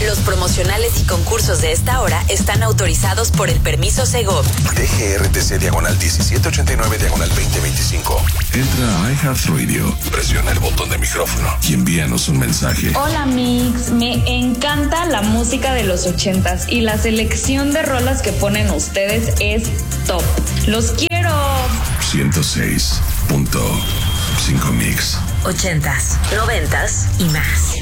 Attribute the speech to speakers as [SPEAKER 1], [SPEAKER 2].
[SPEAKER 1] Los promocionales y concursos de esta hora están autorizados por el permiso Segov.
[SPEAKER 2] DGRTC/1789/2025. Entra a iHeartRadio, presiona el botón de micrófono y envíanos un mensaje.
[SPEAKER 3] Hola Mix, me encanta la música de los 80s y la selección de rolas que ponen ustedes es top. ¡Los quiero!
[SPEAKER 2] 106.5 Mix.
[SPEAKER 1] 80s, 90s y más.